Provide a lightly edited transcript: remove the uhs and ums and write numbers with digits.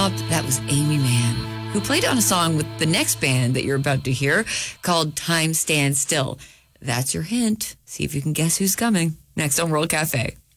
Bob, that was Amy Mann, who played on a song with the next band that you're about to hear called Time Stands Still. That's your hint. See if you can guess who's coming next on World Cafe.